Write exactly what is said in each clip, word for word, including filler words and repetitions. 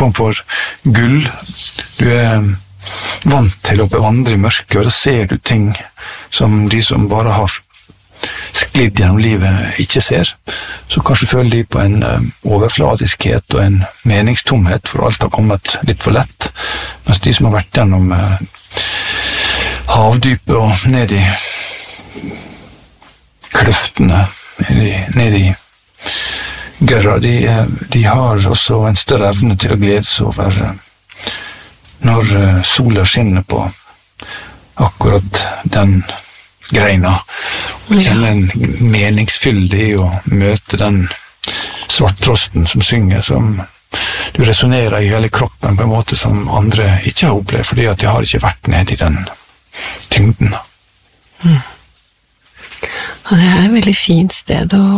form for gull. Du er vant til å bevandre i mørket, og da ser du ting som de som bare har sklidd gjennom livet ikke ser. Så kanskje føler de på en uh, overfladiskhet og en meningstomhet, for alt har kommet litt for lett. Mens de som har vært gjennom uh, havdypet og ned i kløftene, ned i, ned i gørra, de, de har også en større evne til å glede seg over uh, når uh, sola skinner på akkurat den greina, og kjenne en meningsfylde i å møte den svarttrosten som synger, som du resonerer i hele kroppen på en måte som andre ikke har opplevd, fordi at de har ikke vært nede i den tyngden. Mm. Og det er et veldig fint sted å,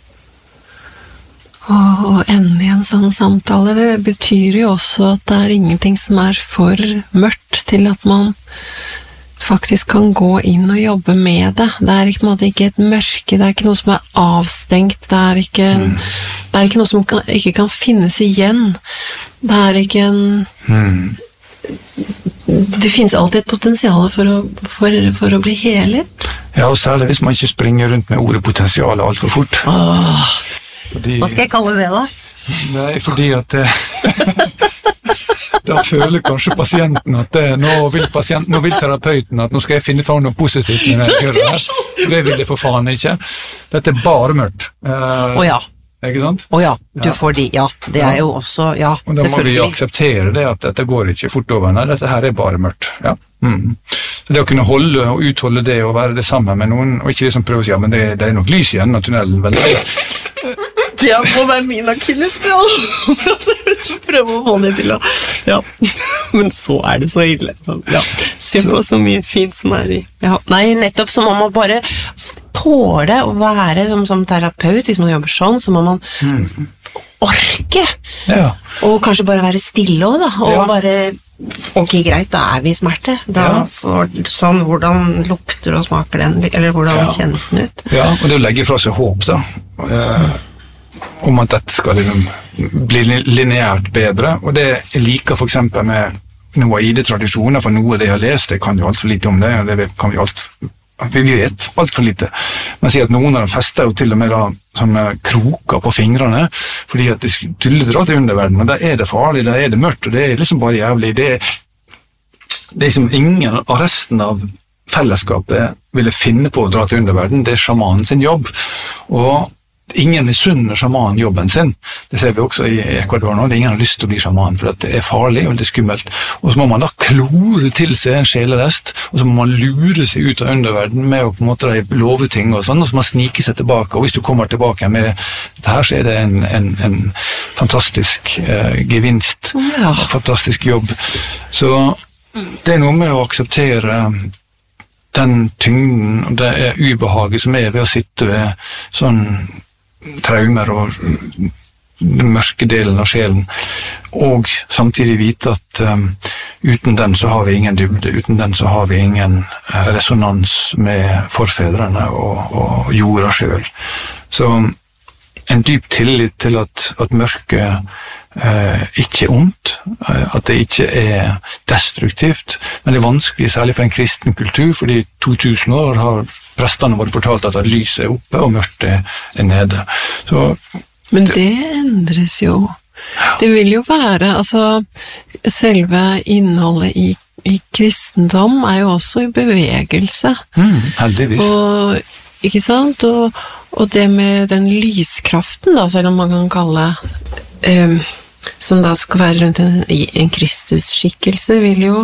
å, å ende i en sånn samtale. Det betyr jo også at det er ingenting som er for mørkt til at man faktisk kan gå inn og jobbe med det. Det er ikke, på en måte, ikke et mørke, det er ikke noe som er avstengt, det er ikke, en, mm. det er ikke noe som kan, ikke kan finnes igjen. Det er ikke en... Mm. Det finnes alltid et potensial for å, for, for å bli helet. Ja, og særlig hvis man ikke springer rundt med ordet potensial alt for fort. Åh, fordi, hva skal jeg kalle det da? Nei, fordi at... Da føler kanskje pasienten at det, nå, vil pasienten, nå vil terapeuten at nå skal jeg finne fram noe positivt med det jeg gjør her. Det vil jeg for faen ikke. Dette er bare mørkt. Åh uh, ja. Ikke sant? Åh ja, du ja. får de, ja. Det er jo også, ja, og da må vi akseptere det, at dette går ikke fort over. Nei, dette her er bare mørkt. Ja. Mm. Så det å kunne holde og utholde det og være det sammen med noen, og ikke liksom prøve å si, ja, men det, det er nok lys igjen av tunnelen, vel? Det må være min akilleshæl. Prøve å få det til å... Ja, men så er det så ille. Ja, se på så mye fint som er i... Ja. Nei, nettopp så må man bare tåle å være som, som terapeut. Hvis man jobber sånn, så må man mm. orke. Ja. Og kanskje bare være stille også, da. Og ja. bare... Ok, greit, da er vi i smerte. Da ja. får, sånn, hvordan lukter og smaker den, eller hvordan ja. kjennes den ut. Ja, og det å legge fra seg håp, da. Eh, om at dette skal liksom bli lineært bedre, og det jeg liker for eksempel med noe av I D-tradisjoner, for noe av det jeg har lest, det kan jo alt for lite om det, og det kan vi alt, vi vet alt for lite. Man sier at noen av dem fester jo til og med da, sånne kroker på fingrene, fordi at de tuller til alt i underverdenen, og da er det farlig, da er det mørkt, og det er liksom bare jævlig, det er, det er liksom ingen av resten av fellesskapet ville finne på å dra til underverden, det er sjamanen sin jobb, og ingen misunner sjamanen jobben sin. Det ser vi også i Ecuador nå. Det er ingen har lyst til å bli sjaman, for det er farlig og det er skummelt. Og så må man da klore til seg en sjelerest, og så må man lure seg ut av underverden med å på en måte love ting og sånn, og så må man snike seg tilbake. Og hvis du kommer tilbake med dette her, så er det en, en, en fantastisk eh, gevinst. Ja. Fantastisk jobb. Så det er noe med å akseptere den tyngden, og det er ubehaget som er ved å sitte ved sånn traumer og den mørke delen av sjelen, og samtidig vite at um, uten den så har vi ingen dybde, uten den så har vi ingen uh, resonans med forfedrene og, og jorda selv. Så en dyp tillit til at, at mørket uh, ikke er ondt, uh, at det ikke er destruktivt, men det er vanskelig, særlig for en kristen kultur, fordi to tusen år har prestene våre fortalt at lyset er oppe og mørkt er nede. Så, men det, det endres jo. Det vil jo være, altså, selve innholdet i, i kristendom er jo også i bevegelse. Mm, heldigvis. Og, ikke sant? Og, og det med den lyskraften, da, selv om man kan kalle, um, som da skal være rundt en, en Kristus-skikkelse, vil jo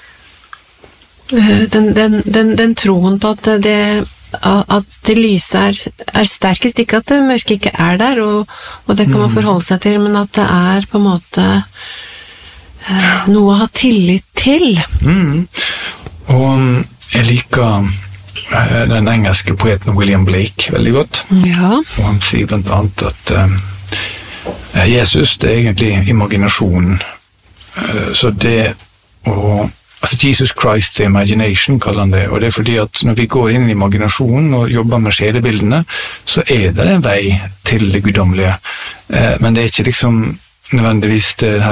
Den, den, den, den troen på at det, at det lyse er, er sterkest, ikke at det mørke ikke er der, og, og det kan man forholde seg til, men at det er på en måte eh, noe å ha tillit til. Mm. Og jeg liker eh, den engelske poeten William Blake veldig godt, ja. Og han sier blant annet at eh, Jesus, det er egentlig imaginasjonen, eh, så det å Altså Jesus Christ the Imagination kaller han det, og det er fordi at når vi går inn i imaginasjonen og jobber med sjelebildene, så er det en vei til det guddommelige, eh, men det er ikke liksom nødvendigvis det her